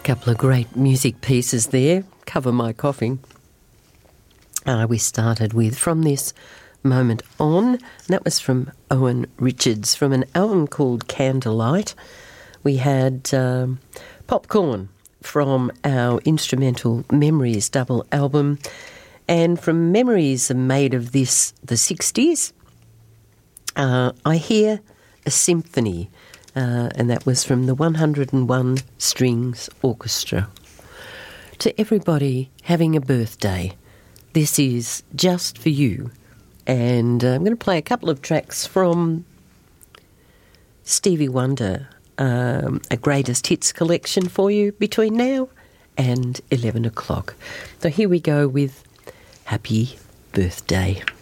Couple of great music pieces there. Cover my coughing. We started with From This Moment On. And that was from Owen Richards from an album called Candlelight. We had Popcorn from our Instrumental Memories double album. And from Memories Made of This, the 60s, I Hear a Symphony. And that was from the 101 Strings Orchestra. To everybody having a birthday, this is just for you. And I'm going to play a couple of tracks from Stevie Wonder, a greatest hits collection for you between now and 11 o'clock. So here we go with Happy Birthday.